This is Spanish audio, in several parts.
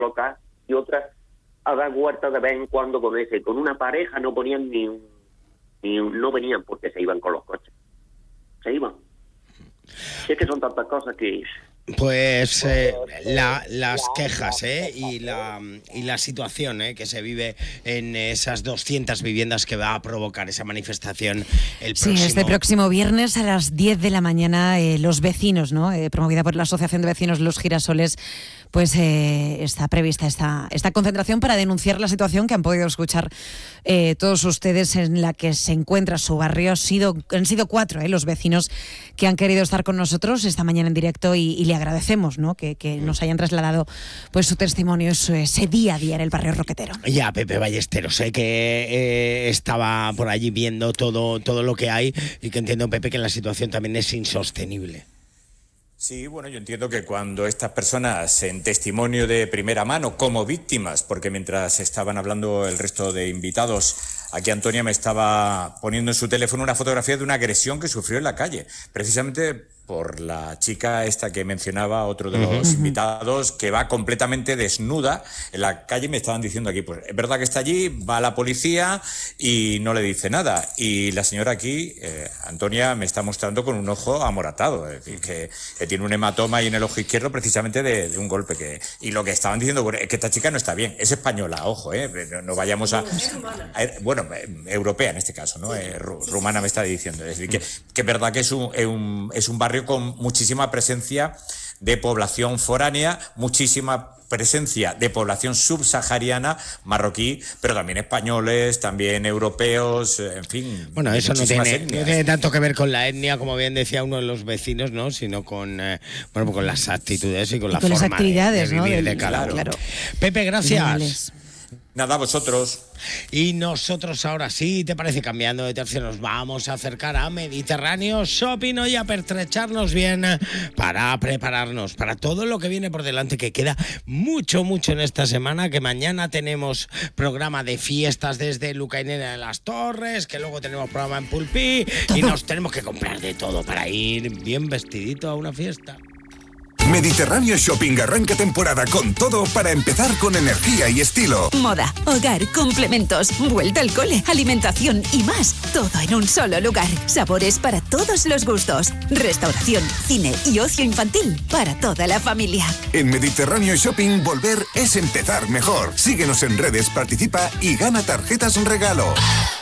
local, y otras a dar vueltas de vez en cuando con ese. Con una pareja no ponían no venían porque se iban con los coches. Se iban. Si es que son tantas cosas que... Pues las quejas y la situación que se vive en esas 200 viviendas que va a provocar esa manifestación el próximo... Sí, este próximo viernes a las 10 de la mañana los vecinos, ¿no? Promovida por la Asociación de Vecinos Los Girasoles, pues está prevista esta concentración para denunciar la situación que han podido escuchar todos ustedes en la que se encuentra su barrio. Han sido 4 los vecinos que han querido estar con nosotros esta mañana en directo y le agradecemos, ¿no? que nos hayan trasladado pues su testimonio, ese día a día en el barrio Roquetero. Ya, Pepe Ballesteros, sé que estaba por allí viendo todo lo que hay y que entiendo, Pepe, que la situación también es insostenible. Sí, bueno, yo entiendo que cuando estas personas en testimonio de primera mano como víctimas, porque mientras estaban hablando el resto de invitados, aquí Antonia me estaba poniendo en su teléfono una fotografía de una agresión que sufrió en la calle, precisamente por la chica esta que mencionaba otro de los invitados, que va completamente desnuda en la calle. Me estaban diciendo aquí, pues es verdad que está allí, va la policía y no le dice nada. Y la señora aquí, Antonia, me está mostrando con un ojo amoratado, es decir, que tiene un hematoma ahí en el ojo izquierdo precisamente de un golpe. Y lo que estaban diciendo, bueno, es que esta chica no está bien, es española, ojo, no vayamos a... Bueno, europea en este caso, ¿no? Rumana me está diciendo. Es decir, que es verdad que es un barrio con muchísima presencia de población foránea, muchísima presencia de población subsahariana, marroquí, pero también españoles, también europeos, en fin. Bueno, eso no tiene tanto que ver con la etnia, como bien decía uno de los vecinos, ¿no? Sino con con las actitudes y con la forma las actividades, de vivir, ¿no? de cada uno. Claro. Pepe, gracias. Nada, vosotros. Y nosotros ahora sí, ¿te parece? Cambiando de tercio, nos vamos a acercar a Mediterráneo Shopping hoy a pertrecharnos bien para prepararnos para todo lo que viene por delante, que queda mucho en esta semana, que mañana tenemos programa de fiestas desde Lucainena de las Torres, que luego tenemos programa en Pulpí y nos tenemos que comprar de todo para ir bien vestidito a una fiesta. Mediterráneo Shopping arranca temporada con todo para empezar con energía y estilo. Moda, hogar, complementos, vuelta al cole, alimentación y más. Todo en un solo lugar. Sabores para todos los gustos. Restauración, cine y ocio infantil para toda la familia. En Mediterráneo Shopping volver es empezar mejor. Síguenos en redes, participa y gana tarjetas regalo.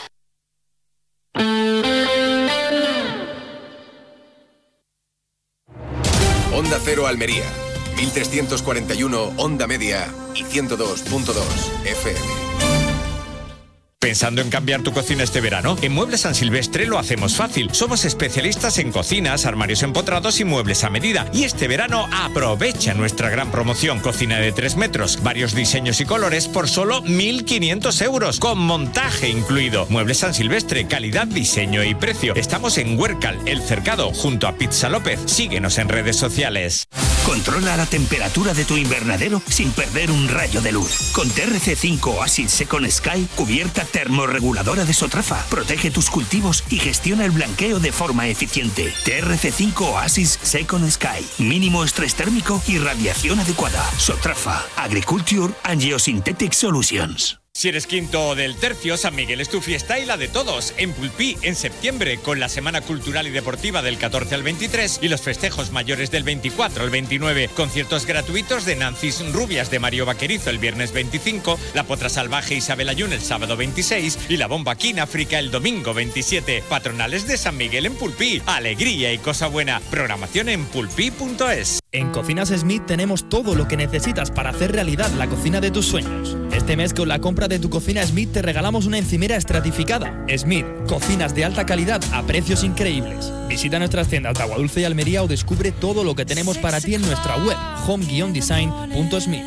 Onda Cero Almería, 1341 Onda Media y 102.2 FM. ¿Pensando en cambiar tu cocina este verano? En Muebles San Silvestre lo hacemos fácil. Somos especialistas en cocinas, armarios empotrados y muebles a medida. Y este verano aprovecha nuestra gran promoción. Cocina de 3 metros, varios diseños y colores por solo 1.500 euros, con montaje incluido. Muebles San Silvestre, calidad, diseño y precio. Estamos en Huércal, El Cercado, junto a Pizza López. Síguenos en redes sociales. Controla la temperatura de tu invernadero sin perder un rayo de luz. Con TRC5 Oasis Second Sky, cubierta termorreguladora de Sotrafa. Protege tus cultivos y gestiona el blanqueo de forma eficiente. TRC5 Oasis Second Sky. Mínimo estrés térmico y radiación adecuada. Sotrafa. Agriculture and Geosynthetic Solutions. Si eres quinto del tercio, San Miguel es tu fiesta y la de todos. En Pulpí, en septiembre, con la Semana Cultural y Deportiva del 14 al 23 y los festejos mayores del 24 al 29. Conciertos gratuitos de Nancy's Rubias de Mario Vaquerizo el viernes 25, la Potra Salvaje Isabel Ayun el sábado 26 y la Bomba King África el domingo 27. Patronales de San Miguel en Pulpí. Alegría y cosa buena. Programación en pulpí.es. En Cocinas Smith tenemos todo lo que necesitas para hacer realidad la cocina de tus sueños. Este mes, con la compra de tu cocina Smith, te regalamos una encimera estratificada. Smith, cocinas de alta calidad a precios increíbles. Visita nuestras tiendas de Aguadulce y Almería o descubre todo lo que tenemos para ti en nuestra web, home-design.smith.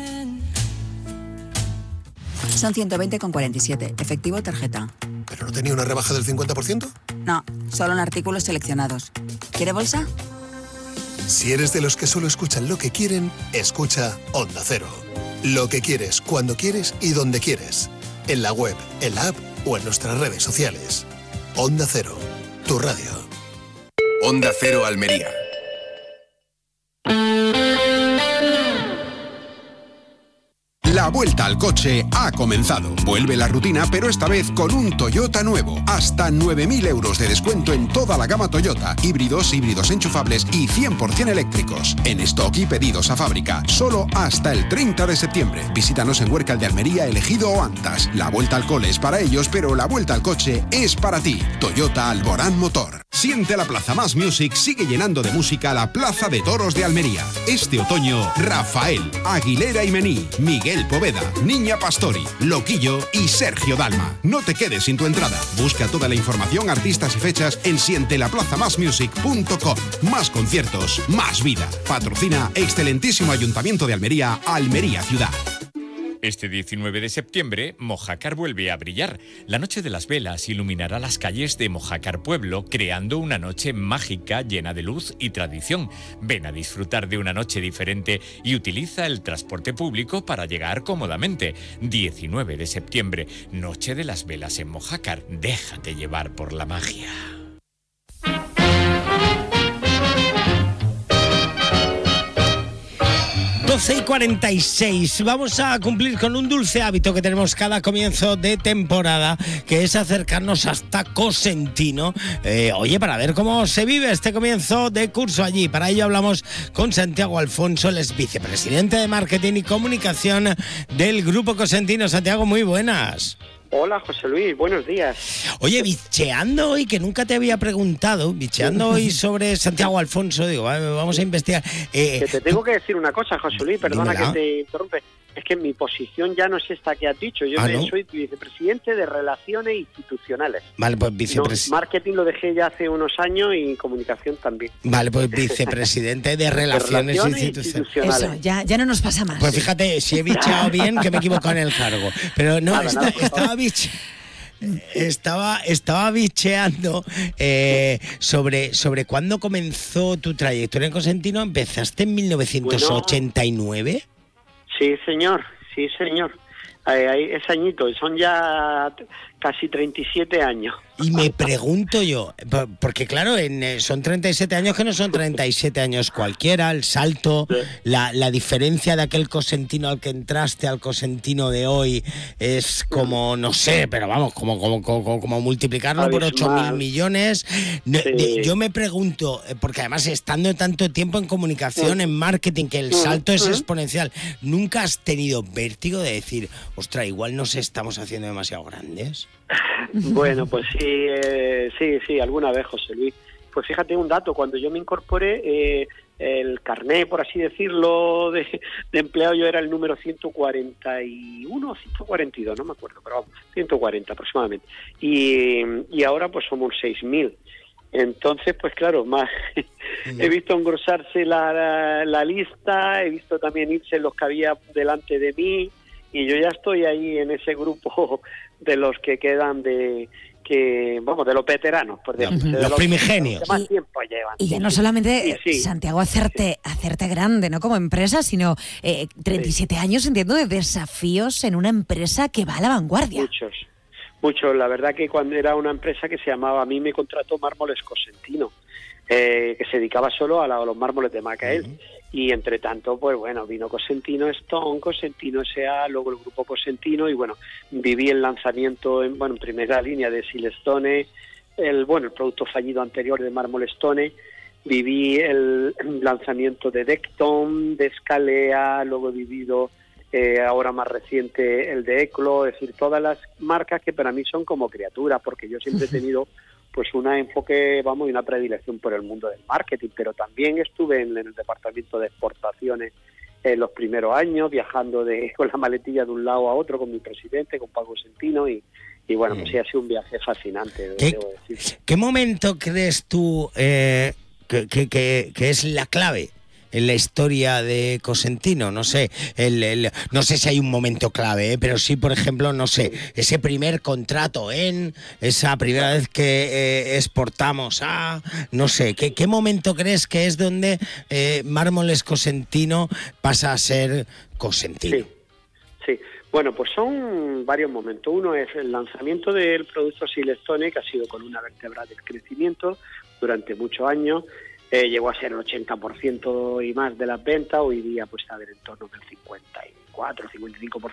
Son 120,47, efectivo tarjeta. ¿Pero no tenía una rebaja del 50%? No, solo en artículos seleccionados. ¿Quiere bolsa? Si eres de los que solo escuchan lo que quieren, escucha Onda Cero. Lo que quieres, cuando quieres y donde quieres. En la web, en la app o en nuestras redes sociales. Onda Cero, tu radio. Onda Cero Almería. La vuelta al coche ha comenzado. Vuelve la rutina, pero esta vez con un Toyota nuevo. Hasta 9.000 euros de descuento en toda la gama Toyota. Híbridos enchufables y 100% eléctricos. En stock y pedidos a fábrica. Solo hasta el 30 de septiembre. Visítanos en Huércal de Almería, Elegido o Antas. La vuelta al cole es para ellos, pero la vuelta al coche es para ti. Toyota Alborán Motor. Siente la Plaza Más Music sigue llenando de música la Plaza de Toros de Almería. Este otoño, Rafael, Aguilera y Mení, Miguel Poveda, Niña Pastori, Loquillo y Sergio Dalma. No te quedes sin tu entrada. Busca toda la información, artistas y fechas en sientelaplazamasmusic.com. Más conciertos, más vida. Patrocina excelentísimo Ayuntamiento de Almería, Almería Ciudad. Este 19 de septiembre, Mojácar vuelve a brillar. La Noche de las Velas iluminará las calles de Mojácar Pueblo, creando una noche mágica llena de luz y tradición. Ven a disfrutar de una noche diferente y utiliza el transporte público para llegar cómodamente. 19 de septiembre, Noche de las Velas en Mojácar. Déjate llevar por la magia. 12:46. Vamos a cumplir con un dulce hábito que tenemos cada comienzo de temporada, que es acercarnos hasta Cosentino. Oye, para ver cómo se vive este comienzo de curso allí. Para ello hablamos con Santiago Alfonso, él es vicepresidente de Marketing y Comunicación del Grupo Cosentino. Santiago, muy buenas. Hola, José Luis, buenos días. Oye, bicheando hoy, que nunca te había preguntado, bicheando hoy sobre Santiago Alfonso, digo, vamos a investigar. Que te tengo que decir una cosa, José Luis, perdona dímela. que te interrumpe. Es que mi posición ya no es esta que has dicho. Yo ¿no? soy vicepresidente de Relaciones Institucionales. Vale, pues Marketing lo dejé ya hace unos años y comunicación también. Vale, pues vicepresidente de Relaciones Institucionales. Eso, ya no nos pasa más. Pues fíjate, si he bicheado bien, que me he equivocado en el cargo. Pero no, estaba bicheando sobre cuándo comenzó tu trayectoria en Cosentino. ¿Empezaste en 1989? Sí, señor. Es añito, son ya casi 37 años. Y me pregunto yo, porque claro, son 37 años que no son 37 años cualquiera, el salto, la diferencia de aquel Cosentino al que entraste al Cosentino de hoy es como, no sé, pero vamos, como multiplicarlo por 8.000 millones. Yo me pregunto, porque además estando tanto tiempo en comunicación, en marketing, que el salto es exponencial, ¿nunca has tenido vértigo de decir, ostras, igual nos estamos haciendo demasiado grandes? Bueno, pues sí, alguna vez, José Luis. Pues fíjate un dato, cuando yo me incorporé, el carné, por así decirlo, de empleado, yo era el número 141 o 142, no me acuerdo, pero vamos, 140 aproximadamente. Y ahora pues somos 6.000. Entonces, pues claro, más he visto engrosarse la lista, he visto también irse los que había delante de mí, y yo ya estoy ahí en ese grupo de los que quedan de los veteranos, por decirlo, de los primigenios. Que más tiempo llevan. Y ya no solamente, Santiago, hacerte grande, ¿no? Como empresa, sino 37 años, entiendo, de desafíos en una empresa que va a la vanguardia. Muchos. La verdad que cuando era una empresa que se llamaba, a mí me contrató Mármoles Cosentino, que se dedicaba solo a los mármoles de Macael. Y entre tanto, pues bueno, vino Cosentino Stone, Cosentino S.A., luego el grupo Cosentino, y bueno, viví el lanzamiento en primera línea de Silestone, el producto fallido anterior de Mármol Stone, viví el lanzamiento de Decton, de Scalea, luego he vivido ahora más reciente el de Eclo, es decir, todas las marcas que para mí son como criaturas, porque yo siempre he tenido pues un enfoque, y una predilección por el mundo del marketing, pero también estuve en el departamento de exportaciones en los primeros años, viajando con la maletilla de un lado a otro con mi presidente, con Paco Sentino, y bueno, pues sí, ha sido un viaje fascinante, debo decir. ¿Qué momento crees tú que es la clave en la historia de Cosentino? No sé, no sé si hay un momento clave, pero sí, por ejemplo, no sé, ese primer contrato esa primera vez que exportamos no sé, ¿qué momento crees que es donde Mármoles Cosentino pasa a ser Cosentino? Sí. Bueno, pues son varios momentos. Uno es el lanzamiento del producto Silestone, que ha sido con una vértebra del crecimiento durante muchos años. Llegó a ser el 80% y más de las ventas, hoy día pues está en torno del 54-55%